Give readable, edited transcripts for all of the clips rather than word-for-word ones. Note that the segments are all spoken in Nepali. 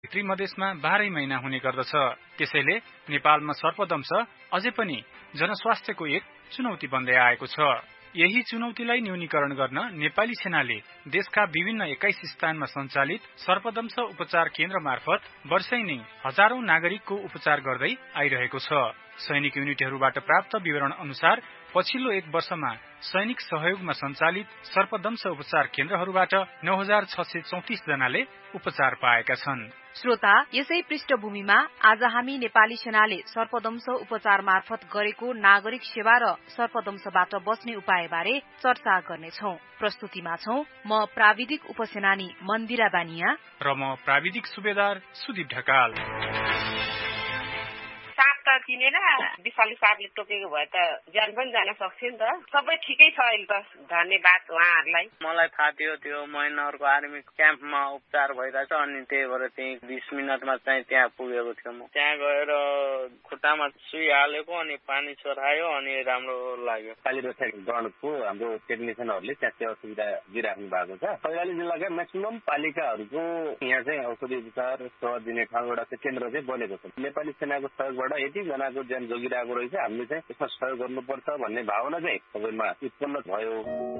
भित्री मधेसमा 12 महिना हुने गर्दछ। त्यसैले नेपालमा सर्पदंश अझै पनि जनस्वास्थ्यको एक चुनौती बन्दै आएको छ। यही चुनौतीलाई न्यूनीकरण गर्न नेपाली सेनाले देशका विभिन्न 21 स्थानमा सञ्चालित सर्पदंश उपचार केन्द्र मार्फत वर्षै नै हजारौं नागरिकको उपचार गर्दै आइरहेको छ। सैनिक युनिटहरूबाट प्राप्त विवरण अनुसार पछिल्लो 1 वर्षमा सैनिक सहयोगमा सञ्चालित सर्पदंश उपचार केन्द्रहरूबाट 9634 जनाले उपचार पाएका छन्। श्रोता, यसै पृष्ठभूमिमा आज हामी नेपाली सेनाले सर्पदंश उपचार मार्फत गरेको नागरिक सेवा र सर्पदंशबाट बच्ने उपायबारे चर्चा गर्नेछौं। प्रस्तुतिमा छौं म प्राविधिक उपसेनानी मन्दिरा बानिया र म प्राविधिक सुबेदार सुदीप ढकाल। किनेर विषालु सापले टोकेको भए त ज्यान पनि जान सक्थ्यो नि त। सबै ठिकै छ अहिले त, धन्यवाद उहाँहरूलाई। मलाई थाहा थियो त्यो महिनाहरुको आर्मी क्याम्पमा उपचार भइरहेछ, अनि त्यही भएर त्यही 20 मिनेटमा चाहिँ त्यहाँ पुगेको थियो। म त्यहाँ गएर खुट्टामा सुई हालेको, अनि पानी छोरायो, अनि राम्रो लाग्यो। कालीरक्षा गणको हाम्रो टेक्निशियनहरूले त्यहाँ सेवा सुविधा दिइराख्नु भएको छ। कैलाली जिल्लाका म्याक्सिमम पालिकाहरूको यहाँ चाहिँ औषधि उपचार सेवा दिने ठाउँ एउटा केन्द्र चाहिँ बनेको छ। नेपाली सेनाको सहयोगबाट यति जनाको ज्यान जोगिरहेको रहेछ, हामीले चाहिँ यसमा सहयोग गर्नुपर्छ भन्ने भावना चाहिँ सबैमा उत्पन्न भयो।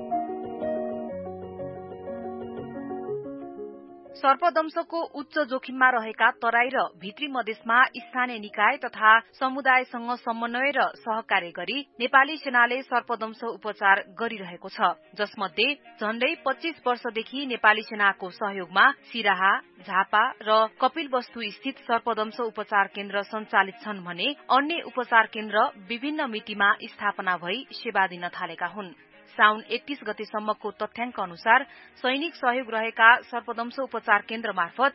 सर्पदंशको उच्च जोखिममा रहेका तराई र भित्री मधेसमा स्थानीय निकाय तथा समुदायसँग समन्वय र सहकार्य गरी नेपाली सेनाले सर्पदंश उपचार गरिरहेको छ, जसमध्ये झण्डै 25 वर्षदेखि नेपाली सेनाको सहयोगमा सिराहा, झापा र कपिलवस्तु स्थित सर्पदंश उपचार केन्द्र सञ्चालित छन् भने अन्य उपचार केन्द्र विभिन्न मितिमा स्थापना भई सेवा दिन थालेका हुन्। साउन 31 गतेसम्मको तथ्याङ्क अनुसार सैनिक सहयोग रहेका सर्पदंश उपचार केन्द्र मार्फत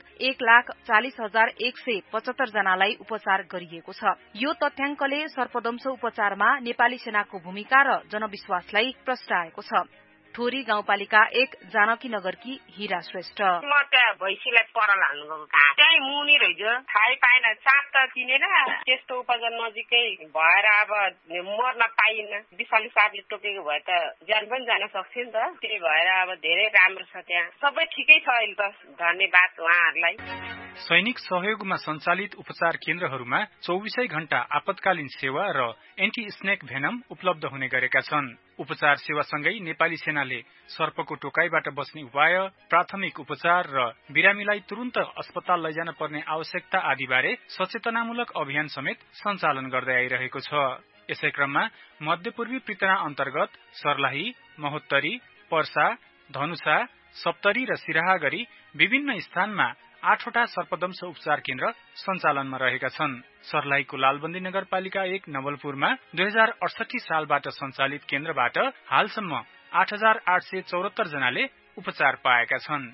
1,40,175 जनालाई उपचार गरिएको छ। यो तथ्याङ्कले सर्पदंश उपचारमा नेपाली सेनाको भूमिका र जनविश्वासलाई प्रस्ताएको छ। थोरी गाउँपालिका 1 जानकी नगरकी हिरा श्रेष्ठ। म त्यहाँ भैँसीलाई परल हाल्नु गएको कहाँ त्यही मुनि रहेछ, थाहै पाएन। साप त किनेर त्यस्तो उपचार नजिकै भएर अब मर्न पाइएन। विषालु सापले टोकेको भए त ज्यान पनि जान सक्थ्यो नि त। त्यही भएर अब धेरै राम्रो छ, त्यहाँ सबै ठिकै छ अहिले त, धन्यवाद उहाँहरूलाई। सैनिक सहयोगमा सञ्चालित उपचार केन्द्रहरूमा 24 घण्टा आपतकालीन सेवा र एन्टी स्नेक भेनम उपलब्ध हुने गरेका छन्। उपचार सेवासँगै नेपाली सेनाले सर्पको टोकाइबाट बच्ने उपाय, प्राथमिक उपचार र बिरामीलाई तुरुन्त अस्पताल लैजान पर्ने आवश्यकता आदिबारे सचेतनामूलक अभियान समेत सञ्चालन गर्दै आइरहेको छ। यसै क्रममा मध्यपूर्वी पृतना अन्तर्गत सर्लाही, महोत्तरी, पर्सा, धनुषा, सप्तरी र सिराहा गरी विभिन्न स्थानमा 8 वटा सर्पदंश उपचार केन्द्र सञ्चालनमा रहेका छन्। सर्लाहीको लालबन्दी नगरपालिका 1 नवलपुरमा 2068 सालबाट सञ्चालित केन्द्रबाट हालसम्म 8874 जनाले उपचार पाएका छन्।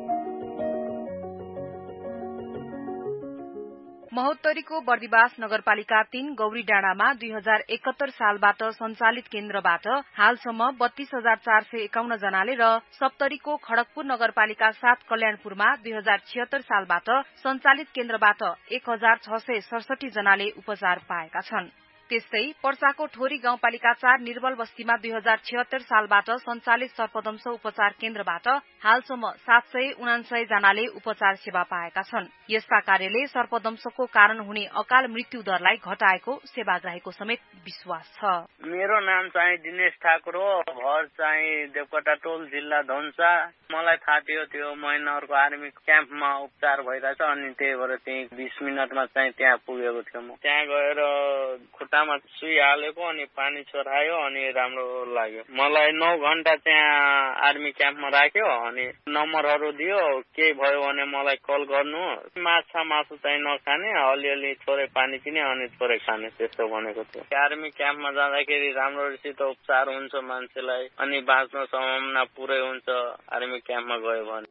महोत्तरीको बर्दिवास नगरपालिका 3 गौरी डाँडामा 2071 सालबाट सञ्चालित केन्द्रबाट हालसम्म 32,451 जनाले र सप्तरीको खड़गपुर नगरपालिका 7 कल्याणपुरमा 2076 सालबाट सञ्चालित केन्द्रबाट 1667 जनाले उपचार पाएका छन्। त्यस्तै पर्साको ठोरी गाउँपालिका 4 निर्बल बस्तीमा 2076 सालबाट सञ्चालित सर्पदंश उपचार केन्द्रबाट हालसम्म 799 जनाले उपचार सेवा पाएका छन्। यस्ता कार्यले सर्पदंशको कारण हुने अकाल मृत्यु दरलाई घटाएको सेवाग्राहीको समेत विश्वास छ। मेरो नाम चाहिँ दिनेश ठाकुर हो, घर चाहिँ देवकोटा टोल, जिल्ला धनुषा। मलाई थाहा थियो त्यो महिनाहरुको आर्मी क्याम्पमा उपचार भइरहेछ, अनि त्यही भएर त्यही 20 मिनेटमा चाहिँ त्यहाँ पुगेको थियो। म त्यहाँ गएर खुट्टामा सुई हालेको, अनि पानी छोरायो, अनि राम्रो लाग्यो। मलाई 9 घण्टा त्यहाँ आर्मी क्याम्पमा राख्यो, अनि नम्बरहरू दियो, केही भयो भने मलाई कल गर्नु। माछा मासु चाहिँ नखाने, अलिअलि थोरै पानी पिने अनि थोरै खाने, त्यस्तो भनेको थियो। आर्मी क्याम्पमा जाँदाखेरि राम्रोसित उपचार हुन्छ मान्छेलाई, अनि बाँच्न सम्भावना पुरै हुन्छ आर्मी क्याम्पमा गयो भने।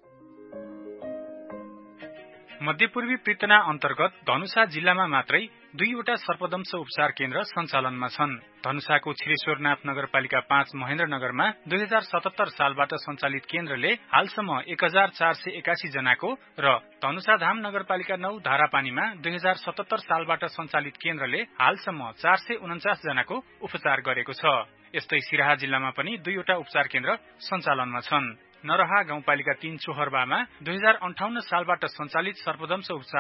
मध्यपूर्वी पृतना अन्तर्गत धनुषा जिल्लामा मात्रै 2 वटा सर्पदंश उपचार केन्द्र सञ्चालनमा छन्। धनुषाको छिरेश्वरनाथ नगरपालिका 5 महेन्द्रनगरमा 2077 सालबाट सञ्चालित केन्द्रले हालसम्म 1481 जनाको र धनुषाधाम नगरपालिका 9 धारापानीमा 2077 सालबाट सञ्चालित केन्द्रले हालसम्म 449 जनाको उपचार गरेको छ। यस्तै सिराहा जिल्लामा पनि 2 वटा उपचार केन्द्र सञ्चालनमा छन्। नरहा गाउँपालिका 3 चोहरबामा 2058 सालबाट सञ्चालित सर्पदंश उपचार